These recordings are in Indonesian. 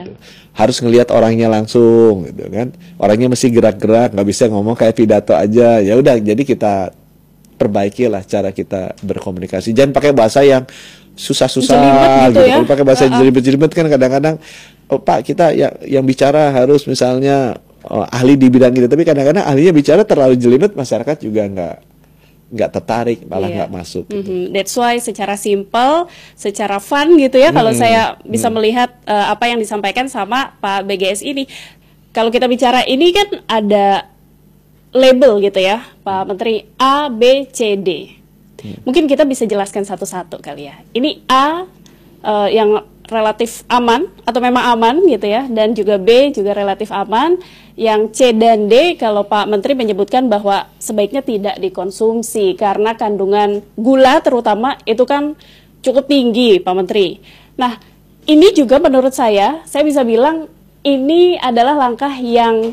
gitu. Harus ngelihat orangnya langsung gitu kan. Orangnya mesti gerak-gerak, nggak bisa ngomong kayak pidato aja. Ya udah, jadi kita perbaikilah cara kita berkomunikasi. Jangan pakai bahasa yang susah-susah gitu. Ya? Kalau pakai bahasa jelibet-jelibet kan kadang-kadang, oh Pak, kita yang bicara harus misalnya ahli di bidang itu, tapi kadang-kadang ahlinya bicara terlalu jelibet, masyarakat juga nggak tertarik, malah nggak masuk. Gitu. That's why secara simple, secara fun gitu ya, kalau saya bisa melihat apa yang disampaikan sama Pak BGS ini. Kalau kita bicara ini kan ada label gitu ya, Pak Menteri, A, B, C, D. Mungkin kita bisa jelaskan satu-satu kali ya. Ini A yang relatif aman atau memang aman gitu ya, dan juga B juga relatif aman. Yang C dan D kalau Pak Menteri menyebutkan bahwa sebaiknya tidak dikonsumsi karena kandungan gula terutama itu kan cukup tinggi, Pak Menteri. Nah, ini juga menurut saya bisa bilang ini adalah langkah yang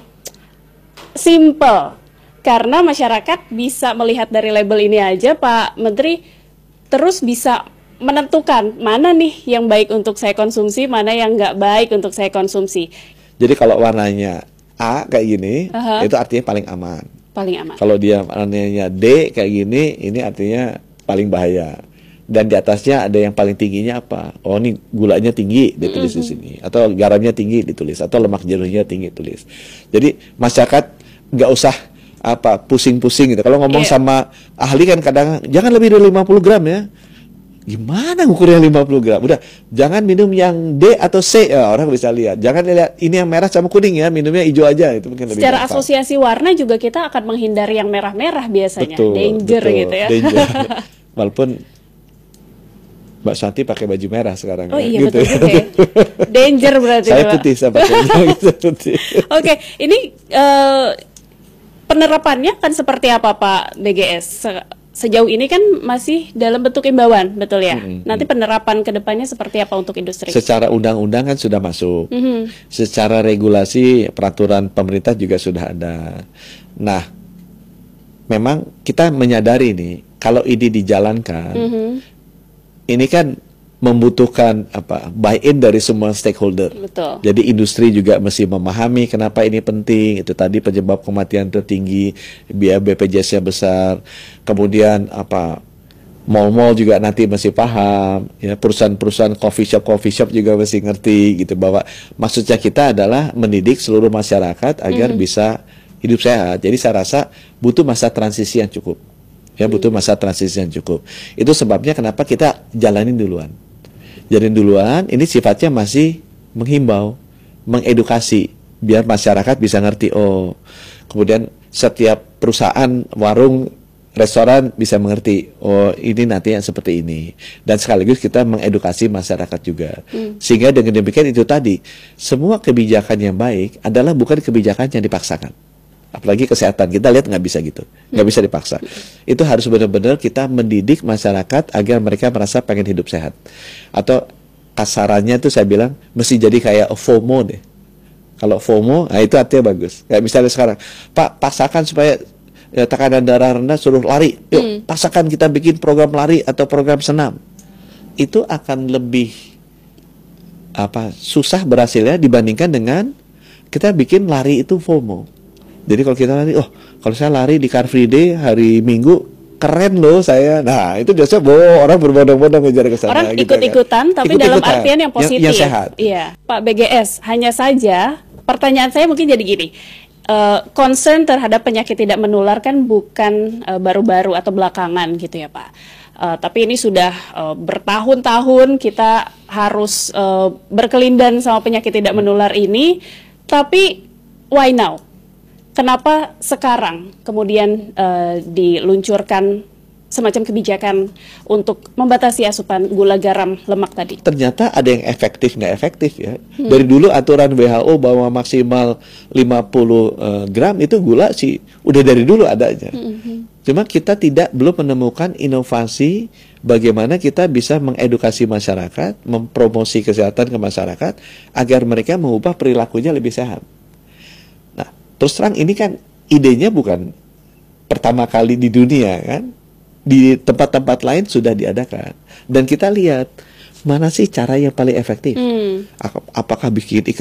simple. Karena masyarakat bisa melihat dari label ini aja, Pak Menteri, terus bisa menentukan mana nih yang baik untuk saya konsumsi, mana yang nggak baik untuk saya konsumsi. Jadi kalau warnanya A kayak gini, itu artinya paling aman. Paling aman. Kalau dia warnanya D kayak gini, ini artinya paling bahaya. Dan di atasnya ada yang paling tingginya apa? Oh, ini gulanya tinggi, ditulis di sini. Atau garamnya tinggi, ditulis. Atau lemak jenuhnya tinggi, tulis. Jadi masyarakat nggak usah pusing-pusing gitu. Kalau ngomong sama ahli kan kadang jangan lebih dari 50 gram ya. Gimana ngukurnya 50 gram? Udah, jangan minum yang D atau C ya, orang bisa lihat. Jangan lihat ini yang merah sama kuning ya, minumnya hijau aja, itu mungkin lebih secara gampang. Asosiasi warna juga kita akan menghindari yang merah-merah biasanya. Danger gitu ya. Danger. Walaupun Mbak Santi pakai baju merah sekarang. Oh iya, gitu. betul juga ya. Danger berarti. Saya putih, saya pakai putih. Oke, ini penerapannya kan seperti apa Pak BGS? Sejauh ini kan masih dalam bentuk imbauan, betul ya? Nanti penerapan kedepannya seperti apa untuk industri? Secara undang-undang kan sudah masuk. Secara regulasi peraturan pemerintah juga sudah ada. Nah, memang kita menyadari nih, kalau ini dijalankan, ini kan membutuhkan buy-in dari semua stakeholder. Betul. Jadi industri juga mesti memahami kenapa ini penting. Itu tadi penyebab kematian tertinggi, biaya BPJS-nya besar. Kemudian mall-mall juga nanti mesti paham. Ya, perusahaan-perusahaan coffee shop juga mesti ngerti gitu, bahwa maksudnya kita adalah mendidik seluruh masyarakat agar bisa hidup sehat. Jadi saya rasa butuh masa transisi yang cukup. Ya, butuh masa transisi yang cukup. Itu sebabnya kenapa kita jalanin duluan. Ini sifatnya masih menghimbau, mengedukasi, biar masyarakat bisa ngerti. Oh, kemudian setiap perusahaan, warung, restoran bisa mengerti. Oh, ini nanti yang seperti ini. Dan sekaligus kita mengedukasi masyarakat juga. Sehingga dengan demikian itu tadi, semua kebijakan yang baik adalah bukan kebijakan yang dipaksakan. Apalagi kesehatan, kita lihat nggak bisa gitu, nggak bisa dipaksa. Itu harus benar-benar kita mendidik masyarakat agar mereka merasa pengen hidup sehat. Atau kasarannya itu saya bilang mesti jadi kayak FOMO deh. Kalau FOMO, nah itu artinya bagus. Kayak misalnya sekarang, Pak, paksakan supaya tekanan darah rendah, suruh lari. Yuk, paksakan kita bikin program lari atau program senam. Itu akan lebih susah berhasilnya dibandingkan dengan kita bikin lari itu FOMO. Jadi kalau kita lari, kalau saya lari di Car Free Day hari Minggu, keren loh saya. Nah, itu biasanya orang berbondong-bondong ngejar ke sana. Orang gitu ikut-ikutan, tapi dalam artian yang positif. Yang sehat. Iya, Pak BGS, hanya saja pertanyaan saya mungkin jadi gini. Concern terhadap penyakit tidak menular kan bukan baru-baru atau belakangan gitu ya Pak. Tapi ini sudah bertahun-tahun kita harus berkelindan sama penyakit tidak menular ini. Tapi why now? Kenapa sekarang kemudian diluncurkan semacam kebijakan untuk membatasi asupan gula, garam, lemak tadi? Ternyata ada yang efektif, nggak efektif ya. Dari dulu aturan WHO bahwa maksimal 50 gram itu gula sih udah dari dulu adanya. Cuma kita belum menemukan inovasi bagaimana kita bisa mengedukasi masyarakat, mempromosi kesehatan ke masyarakat agar mereka mengubah perilakunya lebih sehat. Terus terang ini kan idenya bukan pertama kali di dunia kan, di tempat-tempat lain sudah diadakan. Dan kita lihat mana sih cara yang paling efektif. Apakah bikin